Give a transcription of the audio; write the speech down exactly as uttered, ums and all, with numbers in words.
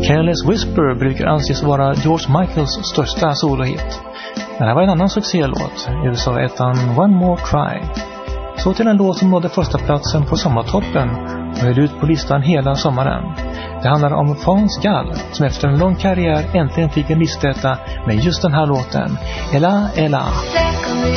Careless Whisper brukar anses vara George Michaels största solohit. Men här var en annan succélåt, U S A-ettan One More Try. Så till en låt som nådde första platsen på sommartoppen och höll ut på listan hela sommaren. Det handlar om Fons Gall som efter en lång karriär äntligen fick en listetta med just den här låten, Ella Ella. Second